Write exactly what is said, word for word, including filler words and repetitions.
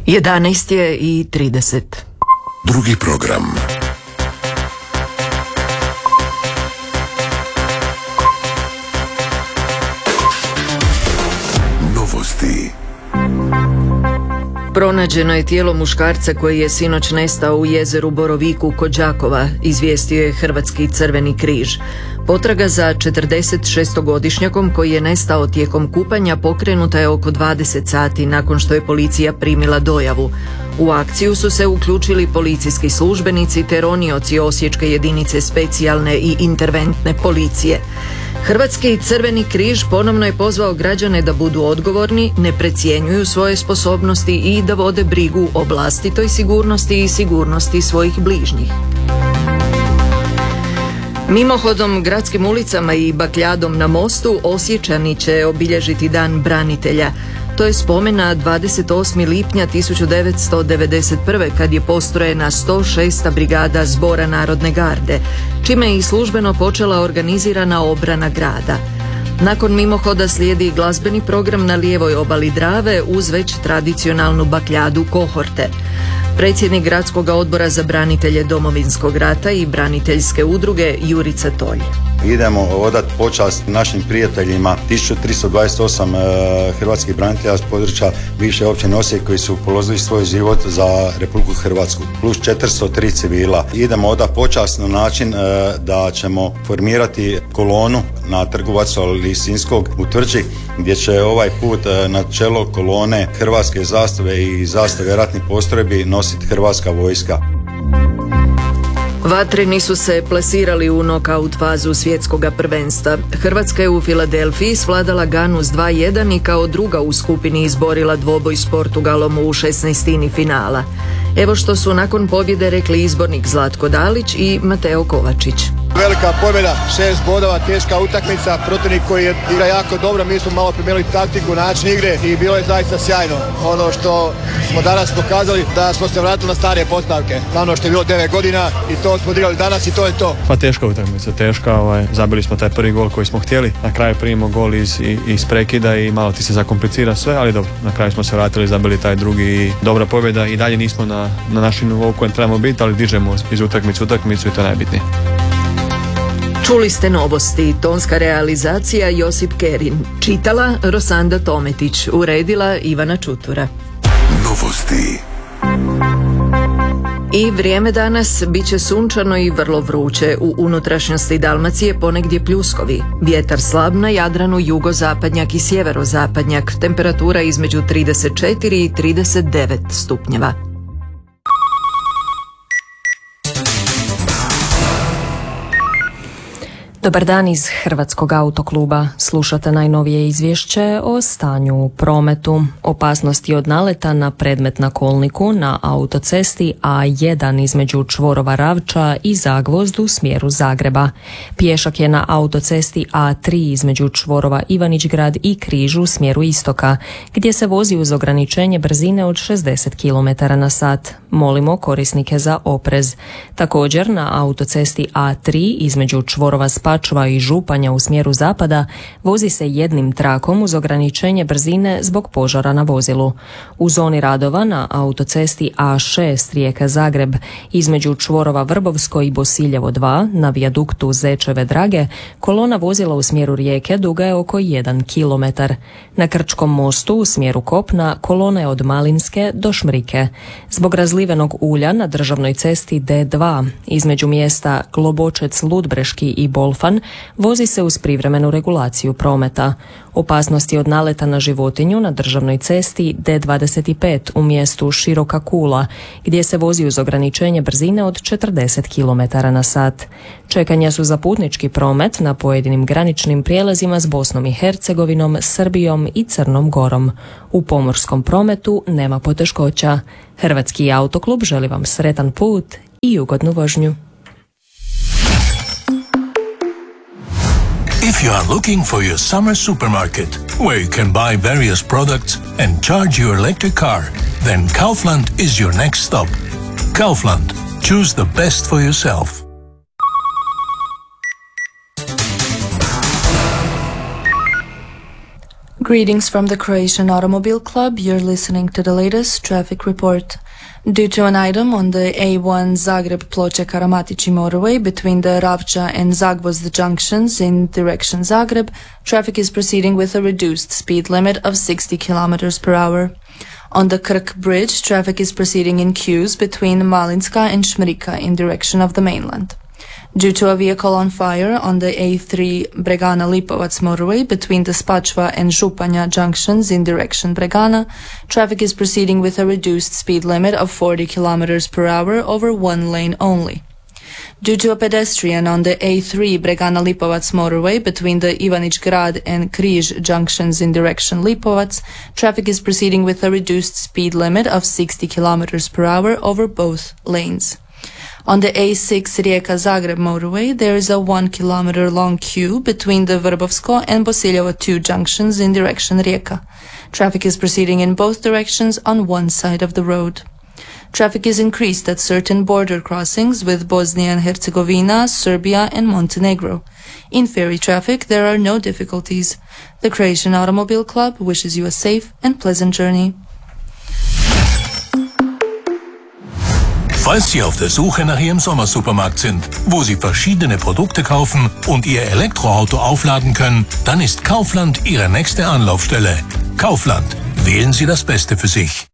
jedanaest je i trideset. Drugi program. Novosti. Pronađeno je tijelo muškarca koji je sinoć nestao u jezeru Boroviku kod Đakova, izvijestio je Hrvatski Crveni križ. Potraga za četrdeset šestogodišnjakom koji je nestao tijekom kupanja pokrenuta je oko dvadeset sati nakon što je policija primila dojavu. U akciju su se uključili policijski službenici te ronioci Osječke jedinice specijalne i interventne policije. Hrvatski Crveni križ ponovno je pozvao građane da budu odgovorni, ne precjenjuju svoje sposobnosti i da vode brigu o vlastitoj sigurnosti i sigurnosti svojih bližnjih. Mimohodom, gradskim ulicama i bakljadom na mostu Osječani će obilježiti Dan branitelja. To je spomen na dvadeset osmi lipnja tisuću devetsto devedeset prve kad je postrojena sto šesta brigada Zbora narodne garde, čime je i službeno počela organizirana obrana grada. Nakon mimohoda slijedi glazbeni program na lijevoj obali Drave uz već tradicionalnu bakljadu Kohorte. Predsjednik Gradskog odbora za branitelje Domovinskog rata i braniteljske udruge Jurica Tolj. Idemo odati počast našim prijateljima, tisuću tristo dvadeset osam e, hrvatskih branitelja s područja bivše općine Osijek koji su položili svoj život za Republiku Hrvatsku, plus četiristo tri civila. Idemo odati počast na način e, da ćemo formirati kolonu na trgu Vaclava Lisinskog u Tvrđi, gdje će ovaj put e, na čelo kolone hrvatske zastave i zastave ratnih postrojbi nositi Hrvatska vojska. Vatreni su se plasirali u nokaut fazu svjetskoga prvenstva. Hrvatska je u Filadelfiji svladala Ganu s dva jedan i kao druga u skupini izborila dvoboj s Portugalom u šesnaestini finala. Evo što su nakon pobjede rekli izbornik Zlatko Dalić i Mateo Kovačić. Velika pobjeda, šest bodova, teška utakmica, protivnik koji je igra jako dobro, mi smo malo promijenili taktiku, način igre i bilo je zaista sjajno. Ono što smo danas pokazali da smo se vratili na stare postavke, na ono što je bilo devet godina i to smo odigrali danas i to je to. Pa teška utakmica, teška, ovaj, zabili smo taj prvi gol koji smo htjeli, na kraju primimo gol iz, iz prekida i malo ti se zakomplicira sve, ali dobro, na kraju smo se vratili, zabili taj drugi i dobra pobjeda i dalje nismo na, na našem nivou kojem trebamo biti, ali dižemo iz utakmicu utakmicu i to je najbitnije. Čuli ste novosti, tonska realizacija Josip Kerin, čitala Rosanda Tometić, uredila Ivana Čutura. Novosti. I vrijeme danas bit će sunčano i vrlo vruće. U unutrašnjosti Dalmacije ponegdje pljuskovi. Vjetar slab na Jadranu, jugozapadnjak i sjeverozapadnjak. Temperatura između trideset četiri i trideset devet stupnjeva. Dobar dan iz Hrvatskog autokluba. Slušate najnovije izvješće o stanju u prometu. Opasnosti od naleta na predmet na kolniku na autocesti A jedan između čvorova Ravča i Zagvozd u smjeru Zagreba. Pješak je na autocesti A tri između čvorova Ivanić-Grad i Križu u smjeru istoka, gdje se vozi uz ograničenje brzine od šezdeset kilometara na sat. Molimo korisnike za oprez. Također na autocesti A tri između čvorova Spačva i Županja u smjeru zapada vozi se jednim trakom uz ograničenje brzine zbog požara na vozilu. U zoni radova na autocesti A šest Rijeka Zagreb između čvorova Vrbovsko i Bosiljevo dva na vijaduktu Zečeve Drage kolona vozila u smjeru Rijeke duga je oko jedan kilometar. Na Krčkom mostu u smjeru kopna kolona je od Malinske do Šmrike. Zbog razlivenog ulja na državnoj cesti D dva između mjesta Globočec Ludbreški i Bolfan vozi se uz privremenu regulaciju prometa. Opasnosti od naleta na životinju na državnoj cesti D dvadeset pet u mjestu Široka Kula, gdje se vozi uz ograničenje brzine od četrdeset kilometara na sat. Čekanja su za putnički promet na pojedinim graničnim prijelazima s Bosnom i Hercegovinom, Srbijom i Crnom Gorom. U pomorskom prometu nema poteškoća. Hrvatski autoklub želi vam sretan put i ugodnu vožnju. If you are looking for your summer supermarket, where you can buy various products and charge your electric car, then Kaufland is your next stop. Kaufland. Choose the best for yourself. Greetings from the Croatian Automobile Club. You're listening to the latest traffic report. Due to an item on the A one Zagreb-Ploče-Karamatići motorway between the Ravča and Zagvozd junctions in direction Zagreb, traffic is proceeding with a reduced speed limit of sixty kilometers per hour. On the Krk Bridge, traffic is proceeding in queues between Malinska and Šmirika in direction of the mainland. Due to a vehicle on fire on the A three Bregana-Lipovac motorway between the Spačva and Županja junctions in direction Bregana, traffic is proceeding with a reduced speed limit of forty kilometers per hour over one lane only. Due to a pedestrian on the A three Bregana-Lipovac motorway between the Ivanić Grad and Križ junctions in direction Lipovac, traffic is proceeding with a reduced speed limit of sixty kilometers per hour over both lanes. On the A six Rijeka-Zagreb motorway, there is a one kilometer long queue between the Vrbovsko and Bosiljevo two junctions in direction Rijeka. Traffic is proceeding in both directions on one side of the road. Traffic is increased at certain border crossings with Bosnia and Herzegovina, Serbia and Montenegro. In ferry traffic, there are no difficulties. The Croatian Automobile Club wishes you a safe and pleasant journey. Falls Sie auf der Suche nach Ihrem Sommersupermarkt sind, wo Sie verschiedene Produkte kaufen und Ihr Elektroauto aufladen können, dann ist Kaufland Ihre nächste Anlaufstelle. Kaufland. Wählen Sie das Beste für sich.